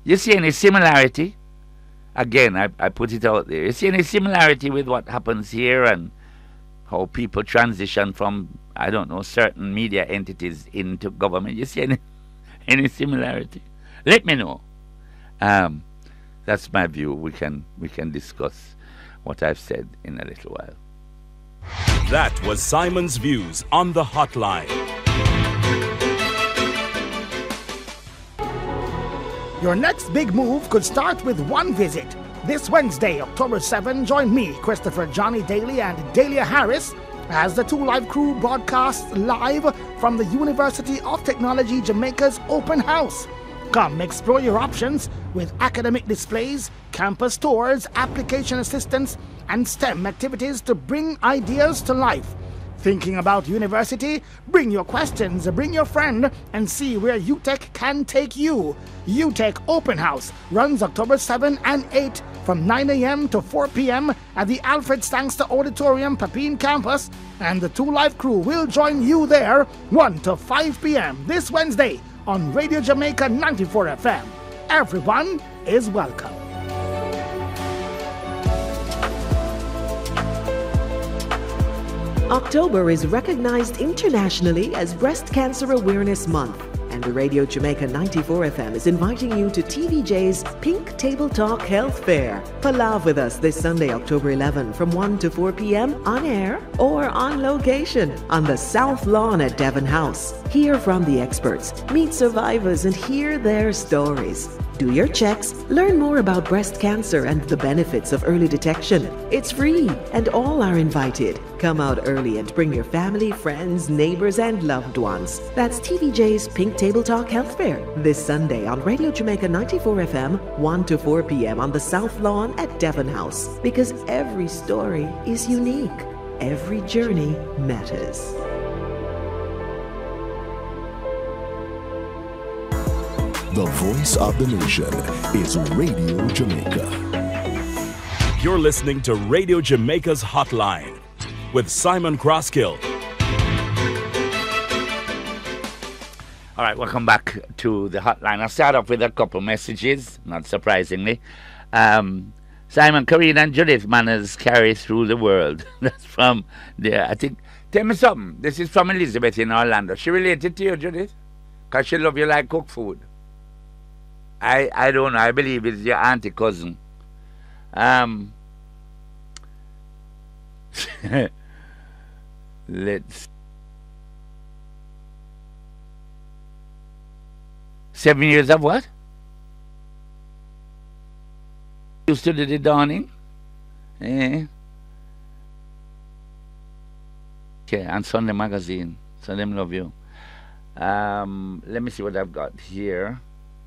You see any similarity? Again, I put it out there. You see any similarity with what happens here and how people transition from, I don't know, certain media entities into government? You see any similarity? Let me know. That's my view. We can discuss what I've said in a little while. That was Simon's views on the hotline. Your next big move could start with one visit. This Wednesday, October 7, join me, Christopher Johnny Daly, and Dahlia Harris as the 2 Live crew broadcasts live from the University of Technology Jamaica's open house. Come explore your options with academic displays, campus tours, application assistance, and STEM activities to bring ideas to life. Thinking about university? Bring your questions, bring your friend, and see where UTech can take you. UTech Open House runs October 7 and 8 from 9 a.m. to 4 p.m. at the Alfred Sangster Auditorium, Papine campus, and the 2 Live crew will join you there 1 to 5 p.m. this Wednesday on Radio Jamaica 94 FM. Everyone is welcome. October is recognized internationally as Breast Cancer Awareness Month, and the Radio Jamaica 94 FM is inviting you to TVJ's Pink Table Talk Health Fair. Palav with us this Sunday, October 11, from 1 to 4 p.m. on air or on location on the South Lawn at Devon House. Hear from the experts, meet survivors, and hear their stories. Do your checks, learn more about breast cancer and the benefits of early detection. It's free and all are invited. Come out early and bring your family, friends, neighbors, and loved ones. That's TVJ's Pink Table Talk Health Fair this Sunday on Radio Jamaica 94 FM, 1 to 4 p.m. on the South Lawn at Devon House. Because every story is unique. Every journey matters. The voice of the nation is Radio Jamaica. You're listening to Radio Jamaica's Hotline with Simon Crosskill. All right, welcome back to the hotline. I'll start off with a couple messages, not surprisingly. Simon, Karine, and Judith Manners carry through the world. That's from there. I think, tell me something. This is from Elizabeth in Orlando. She related to you, Judith? Because she love you like cook food. I don't know. I believe it's your auntie cousin. Let's 7 years of what? You stood at the dawning? Eh? Okay, and Sunday Magazine. So them love you. Let me see what I've got here.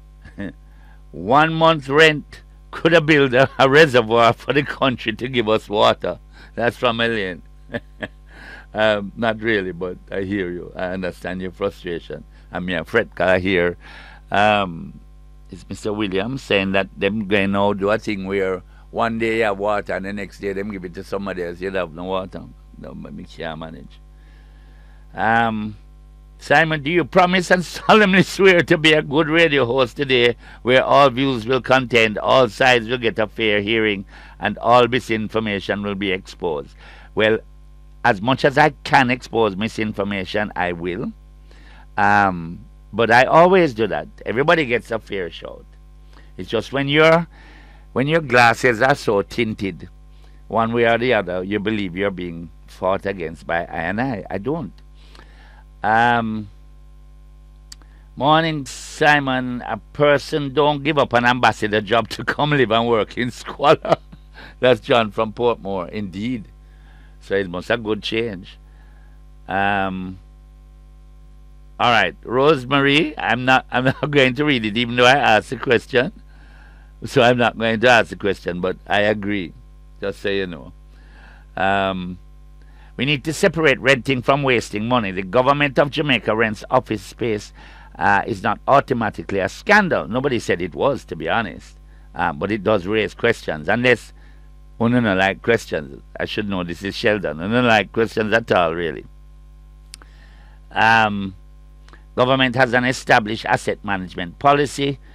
1 month rent could have built a reservoir for the country to give us water. That's from Elaine. Not really, but I hear you. I understand your frustration. I mean, Fred car here. It's Mr. Williams saying that them going to do a thing where one day you have water and the next day them give it to somebody else. You have no water. No, me can't manage. Simon, do you promise and solemnly swear to be a good radio host today where all views will contend, all sides will get a fair hearing, and all misinformation will be exposed? Well, as much as I can expose misinformation, I will. But I always do that. Everybody gets a fair shot. It's just when your glasses are so tinted, one way or the other, you believe you're being fought against by I and I. I don't. Morning, Simon. A person don't give up an ambassador job to come live and work in squalor. That's John from Portmore. Indeed. So it must a good change. All right, Rosemary. I'm not going to read it, even though I asked the question. So I'm not going to ask the question, but I agree. Just so you know. We need to separate renting from wasting money. The government of Jamaica rents office space is not automatically a scandal. Nobody said it was, to be honest. But it does raise questions. Unless one don't like questions. I should know this is Sheldon. I don't like questions at all, really. Government has an established asset management policy.